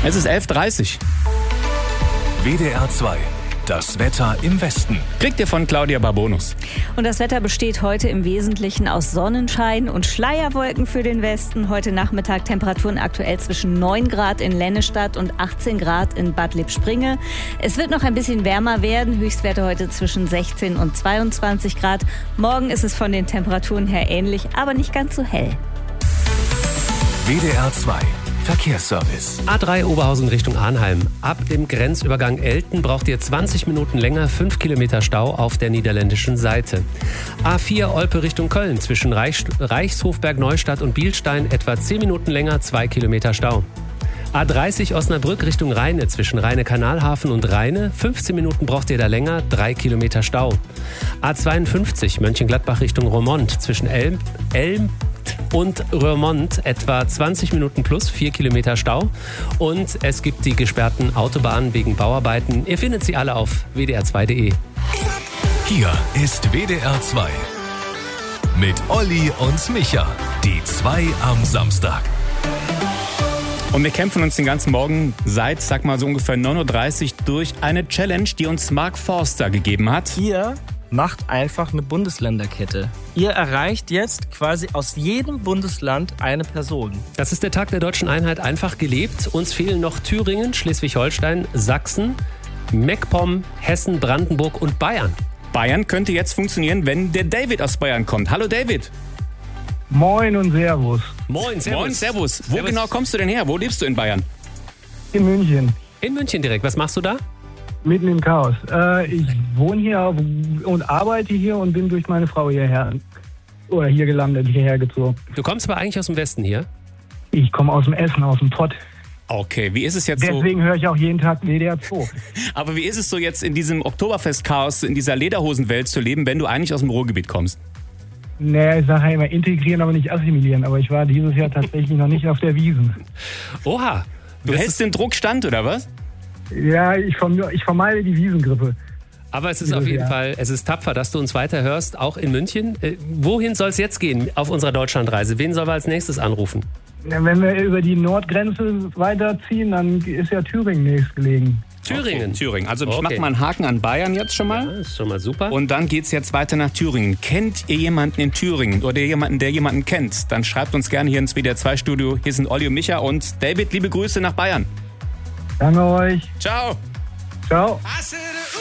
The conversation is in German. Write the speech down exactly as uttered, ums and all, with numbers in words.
Es ist elf Uhr dreißig. W D R zwei. Das Wetter im Westen. Kriegt ihr von Claudia Barbonus. Und das Wetter besteht heute im Wesentlichen aus Sonnenschein und Schleierwolken für den Westen. Heute Nachmittag Temperaturen aktuell zwischen neun Grad in Lennestadt und achtzehn Grad in Bad Lippspringe. Es wird noch ein bisschen wärmer werden. Höchstwerte heute zwischen sechzehn und zweiundzwanzig Grad. Morgen ist es von den Temperaturen her ähnlich, aber nicht ganz so hell. W D R zwei. Verkehrsservice. A drei Oberhausen Richtung Arnheim. Ab dem Grenzübergang Elten braucht ihr zwanzig Minuten länger, fünf Kilometer Stau auf der niederländischen Seite. A vier Olpe Richtung Köln zwischen Reich, Reichshofberg Neustadt und Bielstein etwa zehn Minuten länger, zwei Kilometer Stau. A dreißig Osnabrück Richtung Rheine zwischen Rheine-Kanalhafen und Rheine. fünfzehn Minuten braucht ihr da länger, drei Kilometer Stau. A zweiundfünfzig Mönchengladbach Richtung Roermond zwischen Elm, Elm und Roermond etwa zwanzig Minuten plus, vier Kilometer Stau. Und es gibt die gesperrten Autobahnen wegen Bauarbeiten. Ihr findet sie alle auf w d r zwei punkt d e. Hier ist W D R zwei. Mit Olli und Micha. Die zwei am Samstag. Und wir kämpfen uns den ganzen Morgen seit, sag mal so ungefähr neun Uhr dreißig durch eine Challenge, die uns Mark Forster gegeben hat. Ihr macht einfach eine Bundesländerkette. Ihr erreicht jetzt quasi aus jedem Bundesland eine Person. Das ist der Tag der deutschen Einheit einfach gelebt. Uns fehlen noch Thüringen, Schleswig-Holstein, Sachsen, MacPom, Hessen, Brandenburg und Bayern. Bayern könnte jetzt funktionieren, wenn der David aus Bayern kommt. Hallo David. Moin und Servus. Moin, servus. Moin, servus. Wo Servus. genau kommst du denn her? Wo lebst du in Bayern? In München, In München direkt. Was machst du da? mitten im Chaos. Äh, ich wohne hier und arbeite hier und bin durch meine Frau hierher, oder hier gelandet, hierher gezogen. Du kommst aber eigentlich aus dem Westen hier. Ich komme aus dem Essen, aus dem Pott. Okay, wie ist es jetzt so? Deswegen höre ich auch jeden Tag W D R zwei. Aber wie ist es so jetzt in diesem Oktoberfest-Chaos, in dieser Lederhosenwelt zu leben, wenn du eigentlich aus dem Ruhrgebiet kommst? Naja, ich sage ja immer integrieren, aber nicht assimilieren. Aber ich war dieses Jahr tatsächlich noch nicht auf der Wiesn. Oha. Du Das hältst ist, den Druck stand, oder was? Ja, ich, verm- ich vermeide die Wiesengrippe. aber es ist auf jeden Ja. Fall, es ist tapfer, dass du uns weiterhörst, auch in München. Äh, wohin soll es jetzt gehen auf unserer Deutschlandreise? Wen sollen wir als nächstes anrufen? Ja, wenn wir über die Nordgrenze weiterziehen, dann ist ja Thüringen nächstgelegen. Thüringen. Okay, Thüringen. Also ich Okay. mache mal einen Haken an Bayern jetzt schon mal. Ja, ist schon mal super. Und dann geht's jetzt weiter nach Thüringen. Kennt ihr jemanden in Thüringen oder jemanden, der jemanden kennt? Dann schreibt uns gerne hier ins W D R zwei Studio. Hier sind Olli und Micha und David. Liebe Grüße nach Bayern. Danke euch. Ciao. Ciao.